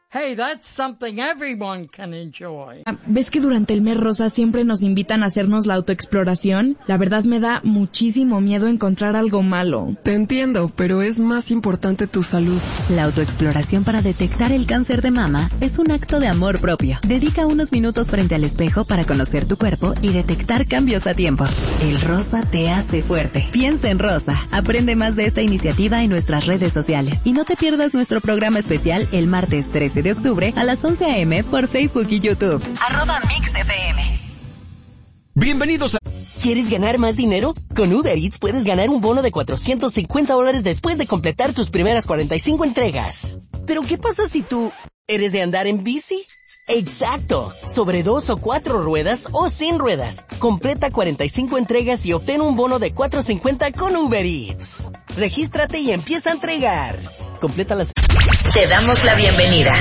Hey, that's something everyone can enjoy. ¿Ves que durante el mes rosa siempre nos invitan a hacernos la autoexploración? La verdad me da muchísimo miedo encontrar algo malo. Te entiendo, pero es más importante tu salud. La autoexploración para detectar el cáncer de mama es un acto de amor propio. Dedica unos minutos frente al espejo para conocer tu cuerpo y detectar cambios a tiempo. El rosa te hace fuerte. Piensa en rosa. Aprende más de esta iniciativa en nuestras redes sociales. Y no te pierdas nuestro programa especial el martes 13 de octubre a las 11 a.m. por Facebook y YouTube. @MixFM. Bienvenidos a... ¿Quieres ganar más dinero? Con Uber Eats puedes ganar un bono de $450 después de completar tus primeras 45 entregas. ¿Pero qué pasa si tú eres de andar en bici? Exacto, sobre 2 o 4 ruedas o sin ruedas. Completa 45 entregas y obtén un bono de $450 con Uber Eats. Regístrate y empieza a entregar. Completa las... Te damos la bienvenida.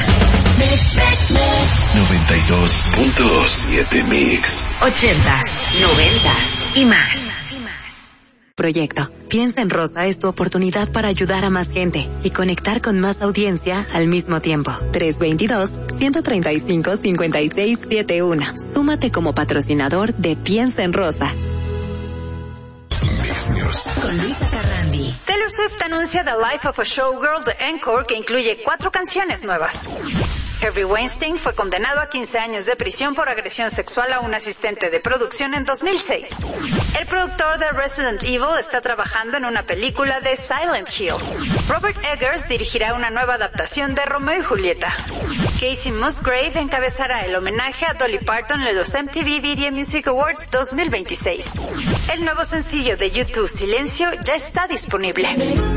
92.7 Mix. 80s, 90s y más. Proyecto Piensa en Rosa es tu oportunidad para ayudar a más gente y conectar con más audiencia al mismo tiempo. 322-135-5671. Súmate como patrocinador de Piensa en Rosa. Con Luisa Carrandi. Taylor Swift anuncia The Life of a Showgirl de Encore, que incluye 4 canciones nuevas. Harvey Weinstein fue condenado a 15 años de prisión por agresión sexual a un asistente de producción en 2006. El productor de Resident Evil está trabajando en una película de Silent Hill. Robert Eggers dirigirá una nueva adaptación de Romeo y Julieta. Casey Musgrave encabezará el homenaje a Dolly Parton en los MTV Video Music Awards 2026. El nuevo sencillo de U2, Silencio, ya está disponible.